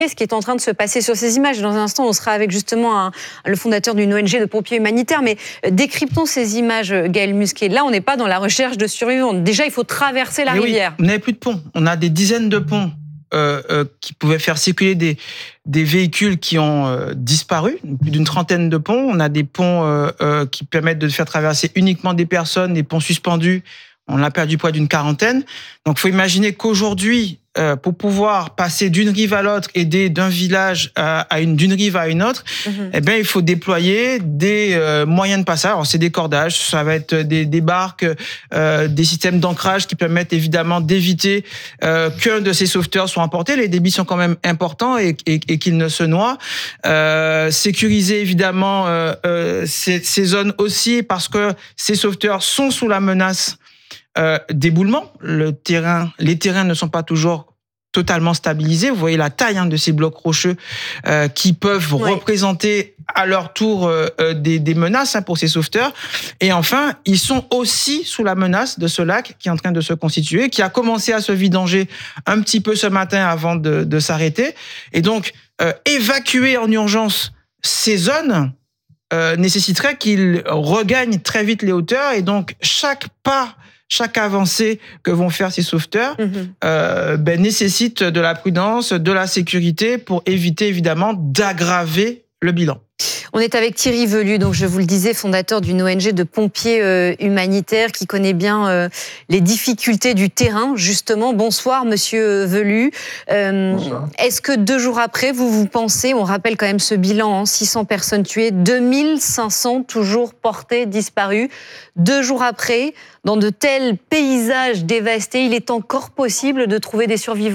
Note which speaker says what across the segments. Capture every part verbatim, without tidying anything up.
Speaker 1: ce qui est en train de se passer sur ces images. Dans un instant, on sera avec justement un, le fondateur d'une O N G de pompiers humanitaires. Mais décryptons ces images, Gaël Musquet. Là, on n'est pas dans la recherche de survivants. Déjà, il faut traverser la
Speaker 2: Mais
Speaker 1: rivière.
Speaker 2: Oui, on n'avait plus de ponts. On a des dizaines de ponts euh, euh, qui pouvaient faire circuler des, des véhicules qui ont euh, disparu. Plus d'une trentaine de ponts. On a des ponts euh, euh, qui permettent de faire traverser uniquement des personnes, des ponts suspendus. On a perdu poids d'une quarantaine. Donc, il faut imaginer qu'aujourd'hui, euh, pour pouvoir passer d'une rive à l'autre, aider d'un village à, à une, d'une rive à une autre, mmh. eh bien, il faut déployer des euh, moyens de passage. Alors, c'est des cordages, ça va être des, des barques, euh, des systèmes d'ancrage qui permettent évidemment d'éviter euh, qu'un de ces sauveteurs soit emporté. Les débits sont quand même importants et, et, et qu'ils ne se noient. Euh, sécuriser évidemment euh, euh, ces, ces zones aussi parce que ces sauveteurs sont sous la menace Euh, d'éboulement. Le terrain, les terrains ne sont pas toujours totalement stabilisés. Vous voyez la taille hein, de ces blocs rocheux euh, qui peuvent ouais. représenter à leur tour euh, des, des menaces hein, pour ces sauveteurs. Et enfin, ils sont aussi sous la menace de ce lac qui est en train de se constituer, qui a commencé à se vidanger un petit peu ce matin avant de, de s'arrêter. Et donc, euh, évacuer en urgence ces zones euh, nécessiterait qu'ils regagnent très vite les hauteurs. Et donc, chaque pas Chaque avancée que vont faire ces sauveteurs mmh. euh, ben, nécessite de la prudence, de la sécurité pour éviter évidemment d'aggraver le bilan.
Speaker 1: On est avec Thierry Velu, donc je vous le disais, fondateur d'une O N G de pompiers euh, humanitaires qui connaît bien euh, les difficultés du terrain, justement. Bonsoir, monsieur Velu. Euh, Bonsoir. Est-ce que deux jours après, vous vous pensez, on rappelle quand même ce bilan, hein, six cents personnes tuées, deux mille cinq cents toujours portées, disparues. Deux jours après, dans de tels paysages dévastés, il est encore possible de trouver des survivants ?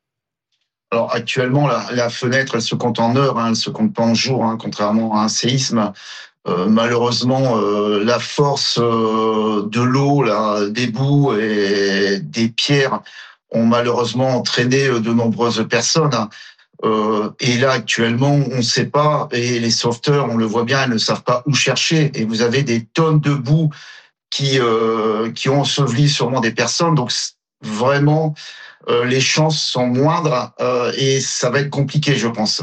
Speaker 3: Alors actuellement, la, la fenêtre, elle se compte en heures, hein, elle se compte pas en jours, hein, contrairement à un séisme. Euh, malheureusement, euh, la force euh, de l'eau, là, des boues et des pierres ont malheureusement entraîné de nombreuses personnes. Euh, et là, actuellement, on ne sait pas, et les sauveteurs, on le voit bien, ils ne savent pas où chercher. Et vous avez des tonnes de boue qui, euh, qui ont enseveli sûrement des personnes. Donc vraiment, Euh, les chances sont moindres euh, et ça va être compliqué, je pense.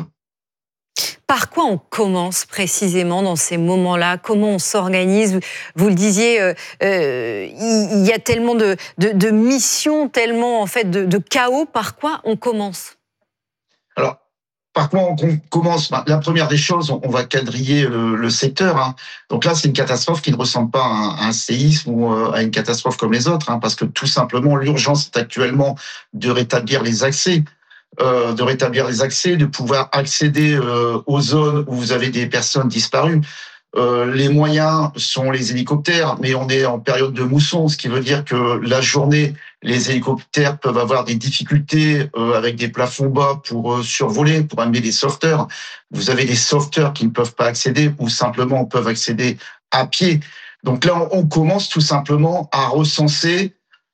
Speaker 1: Par quoi on commence précisément dans ces moments-là ? Comment on s'organise ? Vous le disiez, euh, euh, il y a tellement de, de, de missions, tellement en fait de, de chaos. Par quoi on commence ?
Speaker 3: Alors, par quoi on commence ? La première des choses, on va quadriller le, le secteur. Hein. Donc là, c'est une catastrophe qui ne ressemble pas à un, à un séisme ou à une catastrophe comme les autres, hein, parce que tout simplement, l'urgence est actuellement de rétablir les accès, euh, de rétablir les accès, de pouvoir accéder euh, aux zones où vous avez des personnes disparues. Euh, les moyens sont les hélicoptères, mais on est en période de mousson, ce qui veut dire que la journée, les hélicoptères peuvent avoir des difficultés euh, avec des plafonds bas pour euh, survoler, pour amener des sauveteurs. Vous avez des sauveteurs qui ne peuvent pas accéder ou simplement peuvent accéder à pied. Donc là, on, on commence tout simplement à recenser,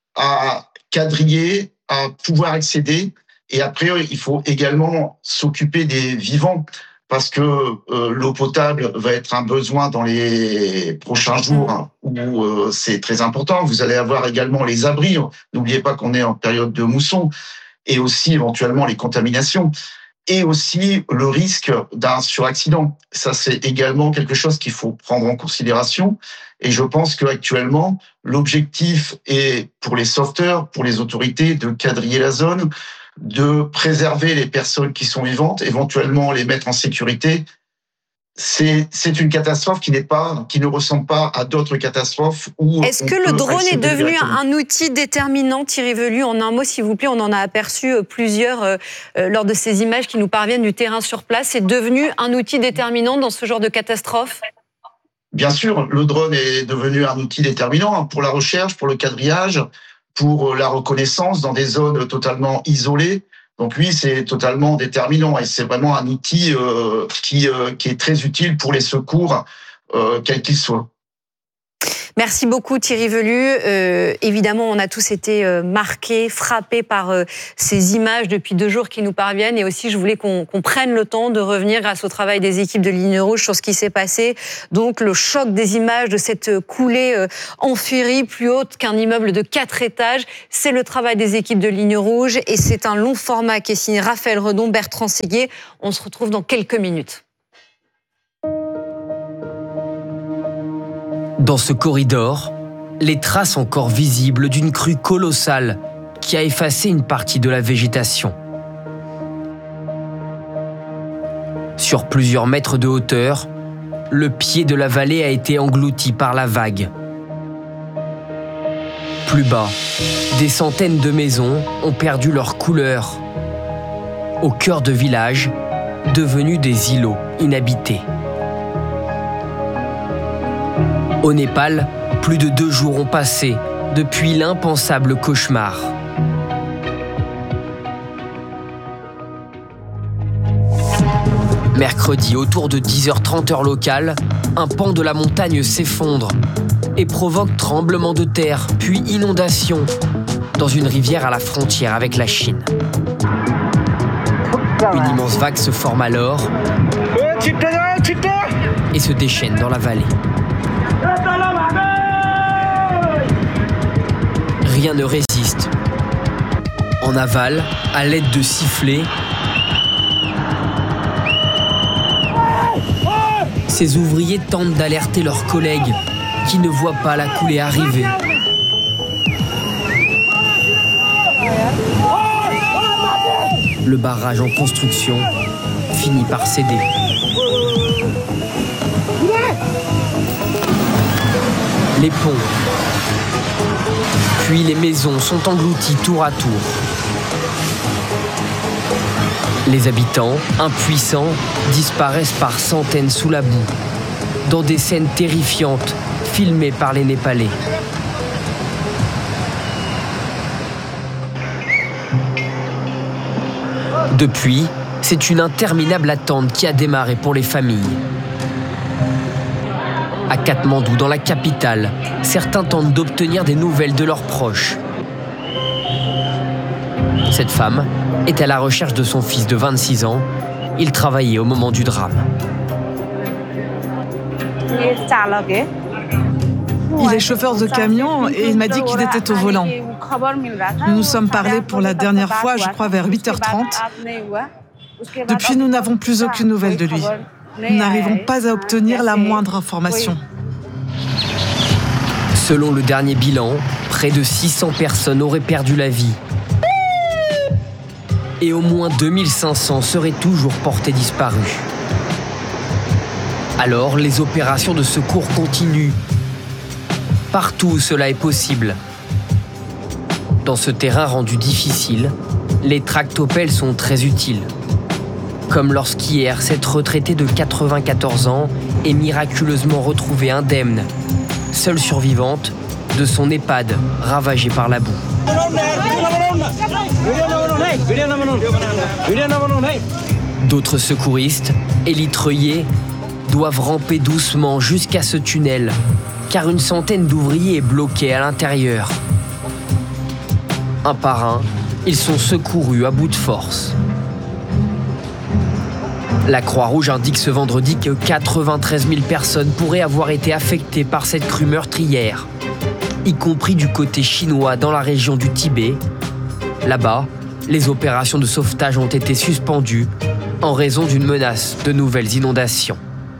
Speaker 3: à quadriller, à pouvoir accéder. Et après, il faut également s'occuper des vivants. Parce que euh, l'eau potable va être un besoin dans les prochains jours hein, où euh, c'est très important. Vous allez avoir également les abris. N'oubliez pas qu'on est en période de mousson et aussi éventuellement les contaminations et aussi le risque d'un suraccident. Ça, c'est également quelque chose qu'il faut prendre en considération. Et je pense qu'actuellement, l'objectif est pour les sauveteurs, pour les autorités, de quadriller la zone, de préserver les personnes qui sont vivantes, éventuellement les mettre en sécurité. C'est, c'est une catastrophe qui n'est pas, qui ne ressemble pas à d'autres catastrophes où.
Speaker 1: Est-ce que le drone est devenu un outil déterminant, Thierry Velu ? En un mot, s'il vous plaît, on en a aperçu plusieurs euh, euh, lors de ces images qui nous parviennent du terrain sur place. C'est devenu un outil déterminant dans ce genre de catastrophe ?
Speaker 3: Bien sûr, le drone est devenu un outil déterminant pour la recherche, pour le quadrillage, pour la reconnaissance dans des zones totalement isolées. Donc oui, c'est totalement déterminant et c'est vraiment un outil euh, qui, euh, qui est très utile pour les secours, euh, quels qu'ils soient.
Speaker 1: Merci beaucoup Thierry Velu. Euh, évidemment, on a tous été euh, marqués, frappés par euh, ces images depuis deux jours qui nous parviennent. Et aussi, je voulais qu'on qu'on prenne le temps de revenir grâce au travail des équipes de Ligne Rouge sur ce qui s'est passé. Donc, le choc des images de cette coulée euh, en furie plus haute qu'un immeuble de quatre étages. C'est le travail des équipes de Ligne Rouge et c'est un long format qui est signé Raphaël Redon, Bertrand Séguier. On se retrouve dans quelques minutes.
Speaker 4: Dans ce corridor, les traces encore visibles d'une crue colossale qui a effacé une partie de la végétation. Sur plusieurs mètres de hauteur, le pied de la vallée a été englouti par la vague. Plus bas, des centaines de maisons ont perdu leur couleur. Au cœur de villages, devenus des îlots inhabités. Au Népal, plus de deux jours ont passé depuis l'impensable cauchemar. Mercredi, autour de dix heures trente heure locale, un pan de la montagne s'effondre et provoque tremblement de terre, puis inondation dans une rivière à la frontière avec la Chine. Une immense vague se forme alors et se déchaîne dans la vallée. Rien ne résiste. En aval, à l'aide de sifflets, ces ouvriers tentent d'alerter leurs collègues qui ne voient pas la coulée arriver. Le barrage en construction finit par céder. Les ponts, puis les maisons sont englouties tour à tour. Les habitants, impuissants, disparaissent par centaines sous la boue, dans des scènes terrifiantes filmées par les Népalais. Depuis, c'est une interminable attente qui a démarré pour les familles. À Katmandou, dans la capitale, certains tentent d'obtenir des nouvelles de leurs proches. Cette femme est à la recherche de son fils de vingt-six ans. Il travaillait au moment du drame.
Speaker 5: Il est chauffeur de camion et il m'a dit qu'il était au volant. Nous nous sommes parlé pour la dernière fois, je crois, vers huit heures trente. Depuis, nous n'avons plus aucune nouvelle de lui. Nous n'arrivons pas à obtenir la moindre information.
Speaker 4: Selon le dernier bilan, près de six cents personnes auraient perdu la vie. Et au moins deux mille cinq cents seraient toujours portés disparus. Alors, les opérations de secours continuent. Partout où cela est possible. Dans ce terrain rendu difficile, les tractopelles sont très utiles. Comme lorsqu'hier, cette retraitée de quatre-vingt-quatorze ans est miraculeusement retrouvée indemne, seule survivante de son EHPAD ravagé par la boue. D'autres secouristes, élitreillés, doivent ramper doucement jusqu'à ce tunnel, car une centaine d'ouvriers est bloquée à l'intérieur. Un par un, ils sont secourus à bout de force. La Croix-Rouge indique ce vendredi que quatre-vingt-treize mille personnes pourraient avoir été affectées par cette crue meurtrière, y compris du côté chinois dans la région du Tibet. Là-bas, les opérations de sauvetage ont été suspendues en raison d'une menace de nouvelles inondations.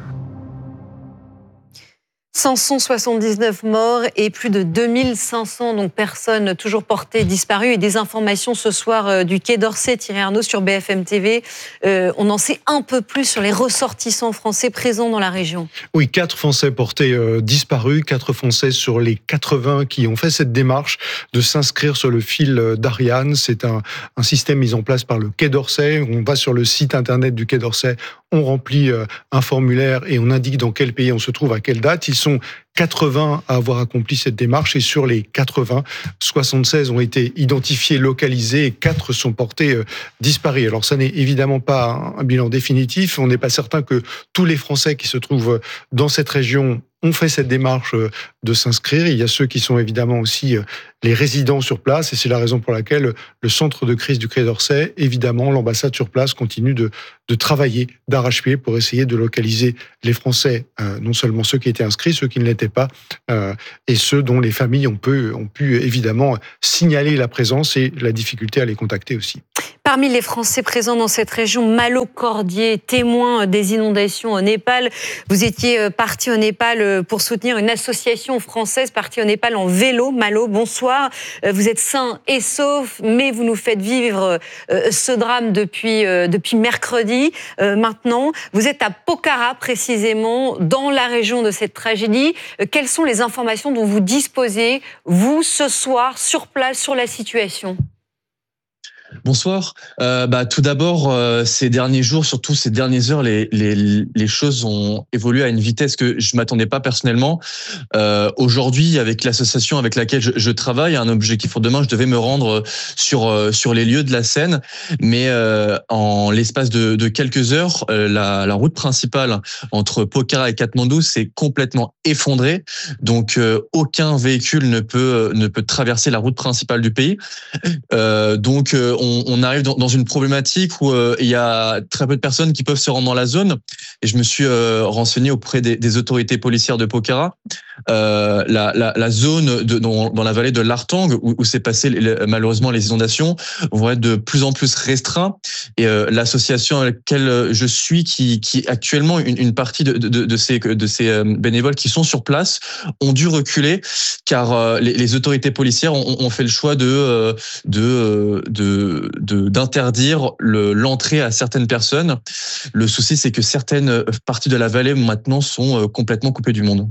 Speaker 1: cinq cent soixante-dix-neuf morts et plus de deux mille cinq cents donc, personnes toujours portées disparues. Et des informations ce soir euh, du Quai d'Orsay, Thierry Arnaud sur B F M T V. Euh, on en sait un peu plus sur les ressortissants français présents dans la région.
Speaker 6: Oui, quatre Français portés euh, disparus, quatre Français sur les quatre-vingts qui ont fait cette démarche de s'inscrire sur le fil d'Ariane. C'est un, un système mis en place par le Quai d'Orsay. On va sur le site internet du Quai d'Orsay, on remplit euh, un formulaire et on indique dans quel pays on se trouve, à quelle date. Ils sont quatre-vingts à avoir accompli cette démarche et sur les quatre-vingts, soixante-seize ont été identifiés, localisés et quatre sont portés euh, disparus. Alors ça n'est évidemment pas un bilan définitif. On n'est pas certain que tous les Français qui se trouvent dans cette région ont fait cette démarche de s'inscrire. Il y a ceux qui sont évidemment aussi les résidents sur place, et c'est la raison pour laquelle le centre de crise du Quai d'Orsay, évidemment, l'ambassade sur place continue de, de travailler d'arrache-pied pour essayer de localiser les Français, euh, non seulement ceux qui étaient inscrits, ceux qui ne l'étaient pas, euh, et ceux dont les familles ont pu, ont pu évidemment signaler la présence et la difficulté à les contacter aussi.
Speaker 1: Parmi les Français présents dans cette région, Malo Cordier, témoin des inondations au Népal. Vous étiez parti au Népal pour soutenir une association française partie au Népal en vélo. Malo, bonsoir. Vous êtes sain et sauf, mais vous nous faites vivre ce drame depuis, depuis mercredi. Maintenant, vous êtes à Pokhara, précisément, dans la région de cette tragédie. Quelles sont les informations dont vous disposez, vous, ce soir, sur place, sur la situation ?
Speaker 7: Bonsoir. Euh, bah, tout d'abord, euh, ces derniers jours, surtout ces dernières heures, les, les, les choses ont évolué à une vitesse que je m'attendais pas personnellement. Euh, aujourd'hui, avec l'association avec laquelle je, je travaille, un objectif pour demain, je devais me rendre sur sur les lieux de la scène, mais euh, en l'espace de, de quelques heures, euh, la, la route principale entre Pokhara et Katmandou s'est complètement effondrée. Donc, euh, aucun véhicule ne peut ne peut traverser la route principale du pays. Euh, donc, euh, On, on arrive dans, dans une problématique où euh, il y a très peu de personnes qui peuvent se rendre dans la zone. Et je me suis euh, renseigné auprès des, des autorités policières de Pokhara. Euh, la, la, la zone de, dans, dans la vallée de l'Artang, où, où s'est passé les, malheureusement les inondations, vont être de plus en plus restreints. Et euh, l'association avec laquelle je suis, qui, qui actuellement une, une partie de, de, de ces, de ces bénévoles qui sont sur place, ont dû reculer car euh, les, les autorités policières ont, ont fait le choix de, de, de De, d'interdire le, l'entrée à certaines personnes. Le souci, c'est que certaines parties de la vallée maintenant sont complètement coupées du monde.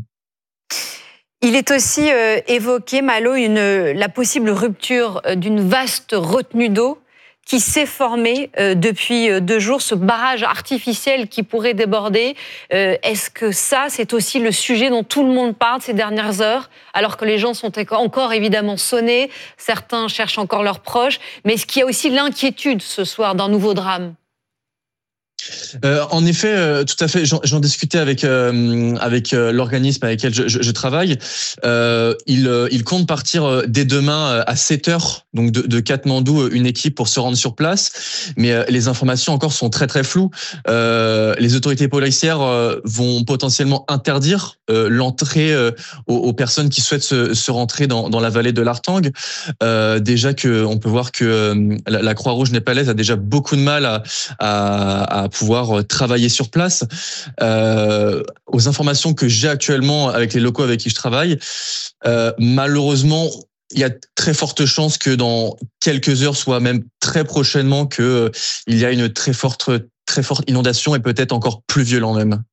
Speaker 1: Il est aussi euh, évoqué, Malo, une, la possible rupture d'une vaste retenue d'eau qui s'est formée euh, depuis deux jours, ce barrage artificiel qui pourrait déborder. Euh, est-ce que ça, c'est aussi le sujet dont tout le monde parle ces dernières heures, alors que les gens sont encore évidemment sonnés, certains cherchent encore leurs proches, mais est-ce qu'il y a aussi l'inquiétude ce soir d'un nouveau drame ?
Speaker 7: Euh, en effet, euh, tout à fait. J'en, j'en discutais avec euh, avec euh, l'organisme avec lequel je, je, je travaille. Euh, il euh, il compte partir dès demain à sept heures, donc de, de Katmandou, une équipe pour se rendre sur place. Mais euh, les informations encore sont très très floues. Euh, les autorités policières euh, vont potentiellement interdire euh, l'entrée euh, aux, aux personnes qui souhaitent se, se rentrer dans, dans la vallée de l'Artang. Euh, déjà que on peut voir que euh, la, la Croix-Rouge népalaise a déjà beaucoup de mal à à, à pouvoir travailler sur place. Euh, aux informations que j'ai actuellement avec les locaux avec qui je travaille, euh, malheureusement, il y a très forte chance que dans quelques heures, soit même très prochainement, que euh, il y a une très forte, très forte inondation et peut-être encore plus violent même.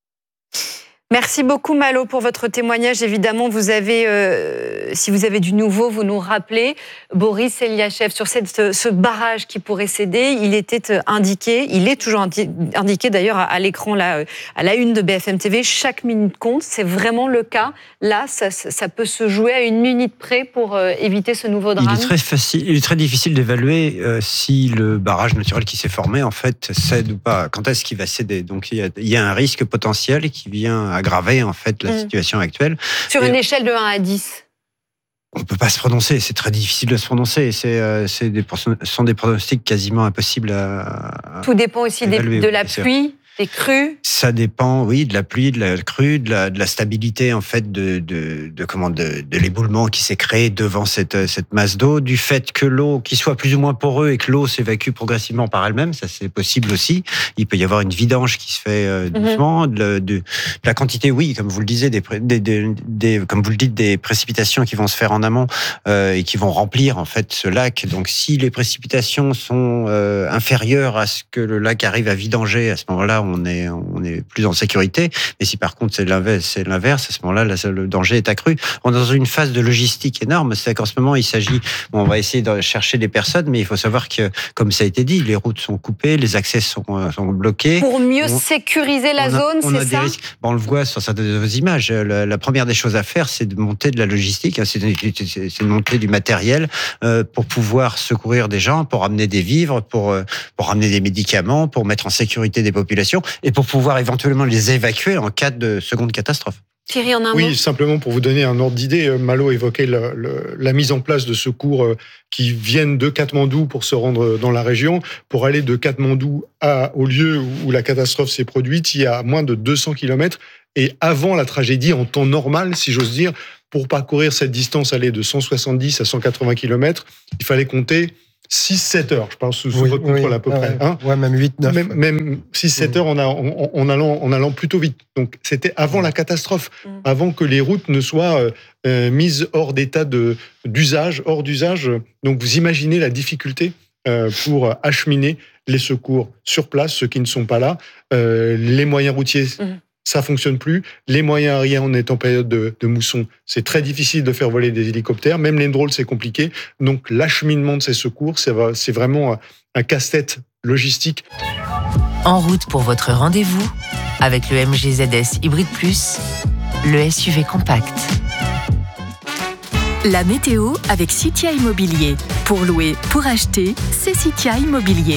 Speaker 1: Merci beaucoup, Malo, pour votre témoignage. Évidemment, vous avez, euh, si vous avez du nouveau, vous nous rappelez. Boris Eliachev, sur cette, ce barrage qui pourrait céder, il était indiqué, il est toujours indiqué d'ailleurs à, à l'écran, là, à la une de B F M T V, chaque minute compte. C'est vraiment le cas. Là, ça, ça peut se jouer à une minute près pour euh, éviter ce nouveau drame.
Speaker 8: Il est très facile, il est très difficile d'évaluer euh, si le barrage naturel qui s'est formé, en fait, cède ou pas. Quand est-ce qu'il va céder? Donc, il y a, il y a un risque potentiel qui vient aggraver, en fait, la mmh. situation actuelle.
Speaker 1: Sur
Speaker 8: Et,
Speaker 1: une échelle de un à dix?
Speaker 8: On ne peut pas se prononcer, c'est très difficile de se prononcer. C'est, euh, c'est des, ce sont des pronostics quasiment impossibles à.
Speaker 1: Tout dépend aussi des, de la pluie, des crues.
Speaker 8: Ça dépend, oui, de la pluie, de la crue, de la, de la stabilité en fait de, de, de comment de, de l'éboulement qui s'est créé devant cette, cette masse d'eau, du fait que l'eau, qui soit plus ou moins poreux et que l'eau s'évacue progressivement par elle-même, ça c'est possible aussi. Il peut y avoir une vidange qui se fait euh, doucement, mm-hmm. de, de, de la quantité, oui, comme vous le disiez, des, des, des, des, comme vous le dites, des précipitations qui vont se faire en amont euh, et qui vont remplir en fait ce lac. Donc si les précipitations sont euh, inférieures à ce que le lac arrive à vidanger, à ce moment-là, on est, on est plus en sécurité. Mais si par contre c'est l'inverse, c'est l'inverse, à ce moment-là, là, le danger est accru. On est dans une phase de logistique énorme. C'est qu'en ce moment, il s'agit, bon, on va essayer de chercher des personnes, mais il faut savoir que, comme ça a été dit, les routes sont coupées, les accès sont, sont bloqués.
Speaker 1: Pour mieux
Speaker 8: on,
Speaker 1: sécuriser la
Speaker 8: on a,
Speaker 1: zone,
Speaker 8: on
Speaker 1: c'est
Speaker 8: a
Speaker 1: ça?
Speaker 8: Risques. Bon, on le voit sur certaines images. La, la première des choses à faire, c'est de monter de la logistique, c'est de, c'est de monter du matériel euh, pour pouvoir secourir des gens, pour amener des vivres, pour, pour amener des médicaments, pour mettre en sécurité des populations et pour pouvoir éventuellement les évacuer en cas de seconde catastrophe.
Speaker 1: Thierry, en un
Speaker 6: Oui,
Speaker 1: mot.
Speaker 6: simplement pour vous donner un ordre d'idée, Malo évoquait le, le, la mise en place de secours qui viennent de Katmandou pour se rendre dans la région. Pour aller de Katmandou à, au lieu où la catastrophe s'est produite, il y a moins de deux cents kilomètres. Et avant la tragédie, en temps normal, si j'ose dire, pour parcourir cette distance, aller de cent soixante-dix à cent quatre-vingts kilomètres, il fallait compter six sept heures, je pense, sous oui, votre contrôle oui, à peu
Speaker 9: ouais,
Speaker 6: près. Hein
Speaker 9: ouais, même huit neuf.
Speaker 6: Même, même six sept mmh. heures en, en, en, allant, en allant plutôt vite. Donc, c'était avant la catastrophe, mmh. avant que les routes ne soient euh, mises hors d'état de, d'usage, hors d'usage. Donc, vous imaginez la difficulté euh, pour acheminer les secours sur place, ceux qui ne sont pas là. Euh, les moyens routiers... Mmh. Ça fonctionne plus. Les moyens aériens, on est en période de, de mousson. C'est très difficile de faire voler des hélicoptères. Même les drones, c'est compliqué. Donc, l'acheminement de ces secours, c'est, c'est vraiment un casse-tête logistique.
Speaker 10: En route pour votre rendez-vous avec le M G Z S Hybrid Plus, le S U V compact.
Speaker 11: La météo avec Citia Immobilier. Pour louer, pour acheter, c'est Citia Immobilier.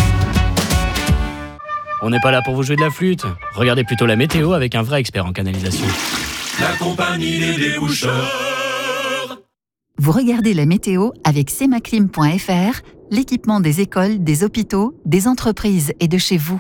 Speaker 12: On n'est pas là pour vous jouer de la flûte. Regardez plutôt la météo avec un vrai expert en canalisation.
Speaker 13: La compagnie des déboucheurs.
Speaker 11: Vous regardez la météo avec semaclim point f r, l'équipement des écoles, des hôpitaux, des entreprises et de chez vous.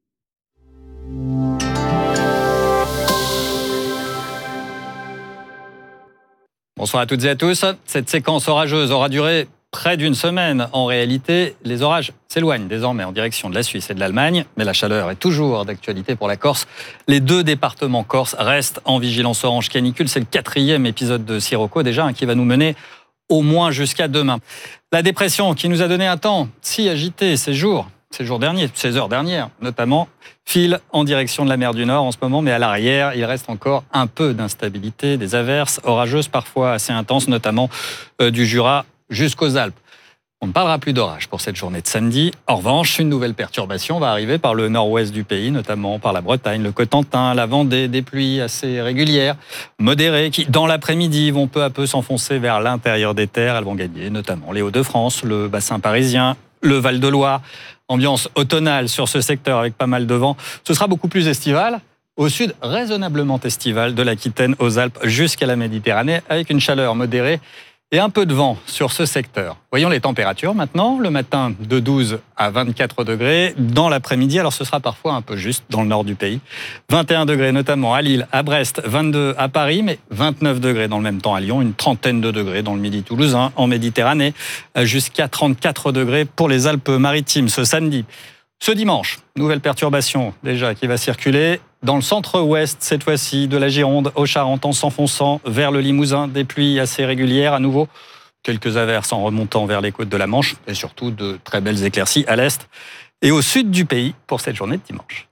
Speaker 14: Bonsoir à toutes et à tous. Cette séquence orageuse aura duré près d'une semaine. En réalité, les orages s'éloignent désormais en direction de la Suisse et de l'Allemagne, mais la chaleur est toujours d'actualité pour la Corse. Les deux départements corses restent en vigilance orange canicule. C'est le quatrième épisode de Sirocco déjà, hein, qui va nous mener au moins jusqu'à demain. La dépression qui nous a donné un temps si agité ces jours, ces jours derniers, ces heures dernières notamment, file en direction de la mer du Nord en ce moment, mais à l'arrière, il reste encore un peu d'instabilité, des averses orageuses parfois assez intenses, notamment euh, du Jura jusqu'aux Alpes. On ne parlera plus d'orage pour cette journée de samedi. En revanche, une nouvelle perturbation va arriver par le nord-ouest du pays, notamment par la Bretagne, le Cotentin, la Vendée, des pluies assez régulières, modérées, qui, dans l'après-midi, vont peu à peu s'enfoncer vers l'intérieur des terres. Elles vont gagner notamment les Hauts-de-France, le bassin parisien, le Val-de-Loire. Ambiance automnale sur ce secteur avec pas mal de vent. Ce sera beaucoup plus estival. Au sud, raisonnablement estival, de l'Aquitaine aux Alpes jusqu'à la Méditerranée, avec une chaleur modérée et un peu de vent sur ce secteur. Voyons les températures maintenant. Le matin, de douze à vingt-quatre degrés. Dans l'après-midi, alors ce sera parfois un peu juste dans le nord du pays. vingt et un degrés notamment à Lille, à Brest, vingt-deux à Paris, mais vingt-neuf degrés dans le même temps à Lyon, une trentaine de degrés dans le midi toulousain, en Méditerranée, jusqu'à trente-quatre degrés pour les Alpes-Maritimes ce samedi. Ce dimanche, nouvelle perturbation déjà qui va circuler dans le centre-ouest, cette fois-ci, de la Gironde au Charente, en s'enfonçant vers le Limousin. Des pluies assez régulières à nouveau, quelques averses en remontant vers les côtes de la Manche et surtout de très belles éclaircies à l'est et au sud du pays pour cette journée de dimanche.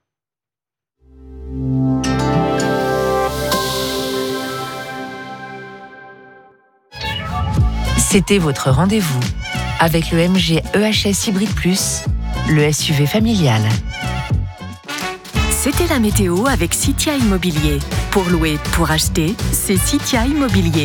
Speaker 10: C'était votre rendez-vous avec le M G E H S Hybrid Plus, le S U V familial.
Speaker 11: C'était la météo avec Citia Immobilier. Pour louer, pour acheter, c'est Citia Immobilier.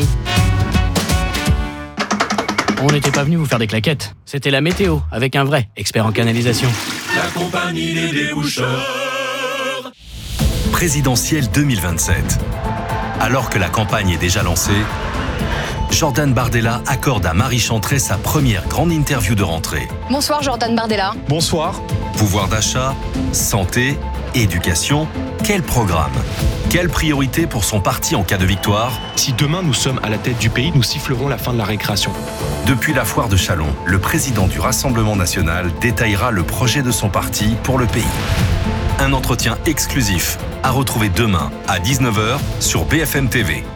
Speaker 12: On n'était pas venu vous faire des claquettes. C'était la météo avec un vrai expert en canalisation.
Speaker 13: La compagnie des déboucheurs.
Speaker 15: Présidentielle deux mille vingt-sept. Alors que la campagne est déjà lancée, Jordan Bardella accorde à Marie Chantrey sa première grande interview de rentrée.
Speaker 16: Bonsoir Jordan Bardella.
Speaker 15: Bonsoir. Pouvoir d'achat, santé, éducation, quel programme ? Quelle priorité pour son parti en cas de victoire ?
Speaker 17: Si demain nous sommes à la tête du pays, nous sifflerons la fin de la récréation.
Speaker 15: Depuis la foire de Châlons, le président du Rassemblement national détaillera le projet de son parti pour le pays. Un entretien exclusif à retrouver demain à dix-neuf heures sur B F M T V.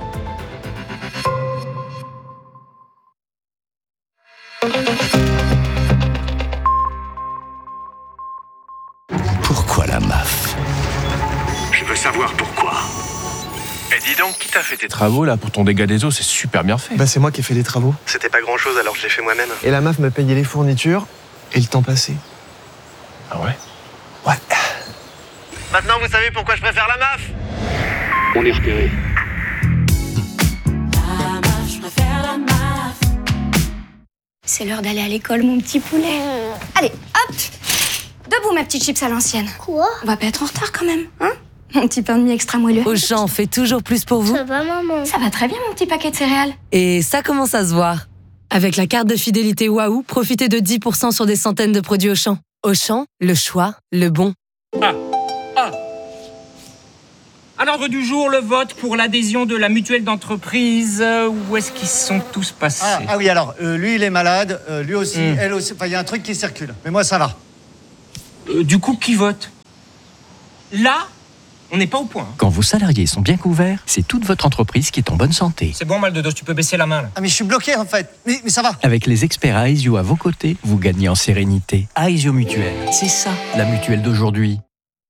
Speaker 18: Pourquoi la M A F ?
Speaker 19: Je veux savoir pourquoi.
Speaker 18: Eh dis donc, qui t'a fait tes travaux là pour ton dégât des eaux ? C'est super bien fait.
Speaker 9: Bah c'est moi qui ai fait les travaux.
Speaker 19: C'était pas grand chose alors je l'ai fait moi-même.
Speaker 9: Et la M A F m'a payé les fournitures et le temps passé.
Speaker 18: Ah ouais ?
Speaker 9: Ouais.
Speaker 19: Maintenant vous savez pourquoi je préfère la M A F ?
Speaker 12: On est repéré.
Speaker 16: C'est l'heure d'aller à l'école, mon petit poulet. Allez, hop ! Debout, ma petite chips à l'ancienne.
Speaker 20: Quoi ?
Speaker 16: On va pas être en retard quand même, hein ? Mon petit pain de mie extra moelleux.
Speaker 20: Auchan fait toujours plus pour vous.
Speaker 16: Ça va, maman? Ça va très bien, mon petit paquet de céréales.
Speaker 20: Et ça commence à se voir. Avec la carte de fidélité Waouh, profitez de dix pour cent sur des centaines de produits Auchan. Auchan, le choix, le bon.
Speaker 21: Ah, ah. À l'ordre du jour, le vote pour l'adhésion de la mutuelle d'entreprise. Où est-ce qu'ils sont tous passés?
Speaker 22: Ah, ah oui, alors, euh, lui, il est malade, euh, lui aussi,
Speaker 21: Mm.
Speaker 22: elle aussi. Enfin, il y a un truc qui circule. Mais moi, ça va.
Speaker 21: Euh, du coup, qui vote? Là, on n'est pas au point.
Speaker 23: Quand vos salariés sont bien couverts, c'est toute votre entreprise qui est en bonne santé.
Speaker 21: C'est bon, mal de dos, tu peux baisser la main, là.
Speaker 22: Ah, mais je suis bloqué, en fait. Mais, mais ça va.
Speaker 23: Avec les experts Aesio à vos côtés, vous gagnez en sérénité. Aesio Mutuelle, c'est ça, la mutuelle d'aujourd'hui.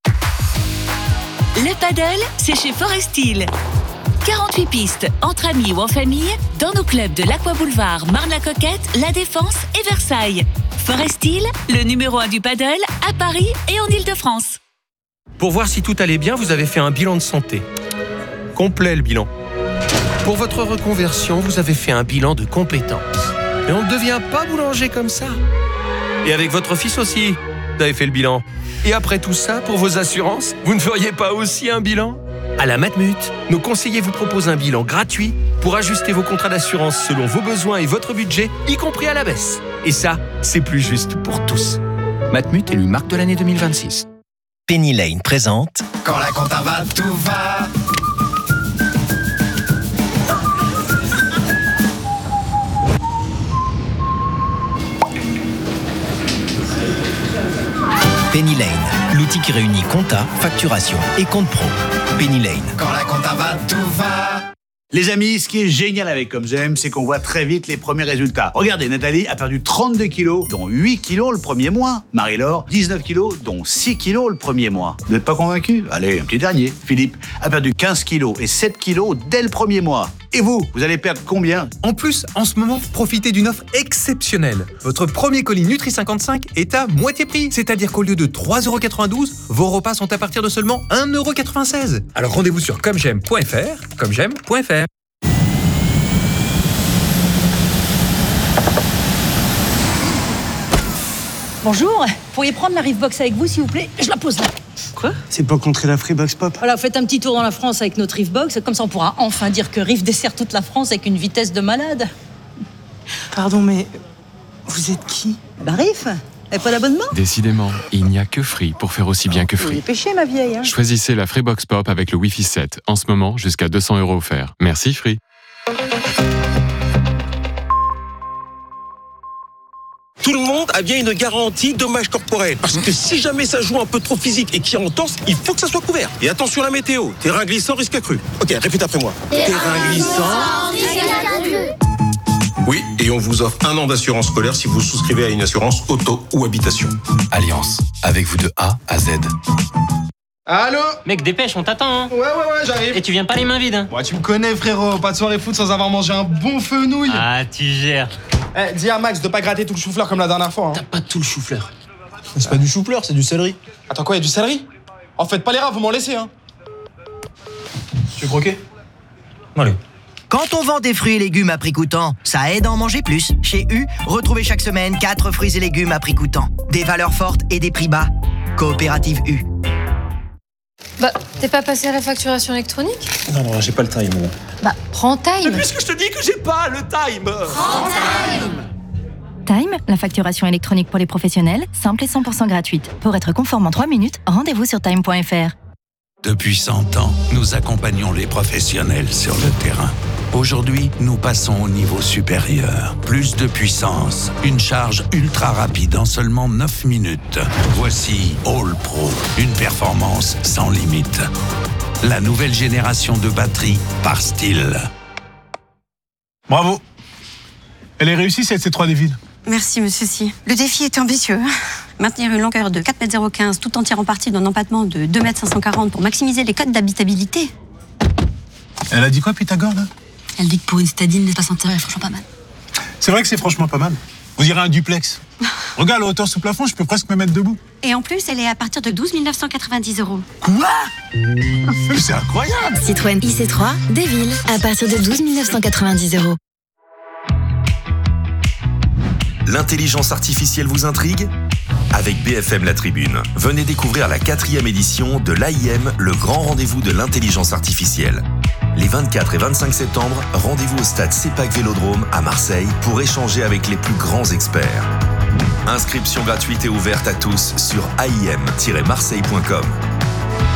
Speaker 24: Le paddle, c'est chez Forestil. quarante-huit pistes, entre amis ou en famille, dans nos clubs de l'Aqua Boulevard, Marne-la-Coquette, La Défense et Versailles. Forestil, le numéro un du paddle à Paris et en Île-de-France.
Speaker 25: Pour voir si tout allait bien, vous avez fait un bilan de santé. Complet, le bilan. Pour votre reconversion, vous avez fait un bilan de compétences. Mais on ne devient pas boulanger comme ça. Et avec votre fils aussi, vous avez fait le bilan. Et après tout ça, pour vos assurances, vous ne feriez pas aussi un bilan? À la Matmut, nos conseillers vous proposent un bilan gratuit pour ajuster vos contrats d'assurance selon vos besoins et votre budget, y compris à la baisse. Et ça, c'est plus juste pour tous.
Speaker 23: Matmut élu marque de l'année deux mille vingt-six.
Speaker 26: Penny Lane présente
Speaker 27: Quand la compta va, tout va.
Speaker 26: Penny Lane, l'outil qui réunit compta, facturation et compte pro. Penny Lane.
Speaker 27: Quand la compta va, tout va.
Speaker 28: Les amis, ce qui est génial avec Comgem, c'est qu'on voit très vite les premiers résultats. Regardez, Nathalie a perdu trente-deux kilos, dont huit kilos le premier mois. Marie-Laure, dix-neuf kilos, dont six kilos le premier mois. Vous n'êtes pas convaincus? Allez, un petit dernier. Philippe a perdu quinze kilos et sept kilos dès le premier mois. Et vous, vous allez perdre combien?
Speaker 29: En plus, en ce moment, profitez d'une offre exceptionnelle. Votre premier colis Nutri cinquante-cinq est à moitié prix. C'est-à-dire qu'au lieu de trois euros quatre-vingt-douze, vos repas sont à partir de seulement un euro quatre-vingt-seize. Alors rendez-vous sur comgem point fr, comgem point fr.
Speaker 30: Bonjour, pourriez prendre la Riffbox avec vous s'il vous plaît? Je la pose là.
Speaker 9: Quoi? C'est pour contrer la Freebox Pop.
Speaker 30: Voilà, faites un petit tour dans la France avec notre Riffbox, comme ça on pourra enfin dire que Riff dessert toute la France avec une vitesse de malade.
Speaker 9: Pardon, mais vous êtes qui?
Speaker 30: Bah Riff, et pas d'abonnement?
Speaker 17: Décidément, il n'y a que Free pour faire aussi bien que
Speaker 30: Faut
Speaker 17: Free.
Speaker 30: dépêcher ma vieille. Hein.
Speaker 17: Choisissez la Freebox Pop avec le Wi-Fi sept. En ce moment, jusqu'à deux cents euros offerts. Merci Free.
Speaker 31: Tout le monde a bien une garantie dommage corporel. Parce que si jamais ça joue un peu trop physique et qu'il y a entorse, il faut que ça soit couvert. Et attention à la météo. Terrain glissant, risque accru. Ok, répète après moi. Terrain glissant, risque accru. Oui, et on vous offre un an d'assurance scolaire si vous souscrivez à une assurance auto ou habitation.
Speaker 32: Alliance, avec vous de A à Z.
Speaker 33: Allô?
Speaker 12: Mec, dépêche, on t'attend. Hein.
Speaker 33: Ouais, ouais, ouais, j'arrive.
Speaker 12: Et tu viens pas les mains vides. Hein.
Speaker 33: Ouais, tu me connais, frérot. Pas de soirée foot sans avoir mangé un bon fenouil.
Speaker 12: Ah, tu gères.
Speaker 33: Eh, dis à Max de pas gratter tout le chou-fleur comme la dernière fois. Hein.
Speaker 12: T'as pas tout le chou-fleur.
Speaker 33: C'est pas du chou-fleur, c'est du céleri. Attends, quoi, y'a du céleri? En fait, pas les rats, vous m'en laissez, hein. Tu veux croquer? Allez.
Speaker 26: Quand on vend des fruits et légumes à prix coûtant, ça aide à en manger plus. Chez U, retrouvez chaque semaine quatre fruits et légumes à prix coûtant. Des valeurs fortes et des prix bas. Coopérative U.
Speaker 34: Bah, t'es pas passé à la facturation électronique?
Speaker 33: Non, non, j'ai pas le time. Moi.
Speaker 34: Bah, prends Time.
Speaker 31: Mais puisque je te dis que j'ai pas le time.
Speaker 34: Prends Time.
Speaker 35: Time, la facturation électronique pour les professionnels, simple et cent pour cent gratuite. Pour être conforme en trois minutes, rendez-vous sur time point fr.
Speaker 36: Depuis cent ans, nous accompagnons les professionnels sur le terrain. Aujourd'hui, nous passons au niveau supérieur. Plus de puissance, une charge ultra rapide en seulement neuf minutes. Voici All Pro, une performance sans limite. La nouvelle génération de batteries par style.
Speaker 37: Bravo. Elle est réussie cette C trois des villes.
Speaker 38: Merci, monsieur Si. Le défi est ambitieux. Maintenir une longueur de quatre mètres zéro quinze tout en tirant parti d'un empattement de deux mètres cinq cent quarante pour maximiser les codes d'habitabilité.
Speaker 37: Elle a dit quoi, Pythagore, là?
Speaker 38: Elle dit que pour une stadine, l'espace intérieur est franchement pas mal.
Speaker 37: C'est vrai que c'est franchement pas mal. Vous direz un duplex. Regarde, la hauteur sous plafond, je peux presque me mettre debout.
Speaker 38: Et en plus, elle est à partir de douze mille neuf cent quatre-vingt-dix euros.
Speaker 37: Quoi? C'est incroyable.
Speaker 35: Citroën I C trois, des villes, à partir de douze mille neuf cent quatre-vingt-dix euros.
Speaker 15: L'intelligence artificielle vous intrigue? avec B F M La Tribune. Venez découvrir la quatrième édition de l'A I M, le grand rendez-vous de l'intelligence artificielle. Les vingt-quatre et vingt-cinq septembre, rendez-vous au stade CEPAC Vélodrome à Marseille pour échanger avec les plus grands experts. Inscription gratuite et ouverte à tous sur a i m tiret marseille point com.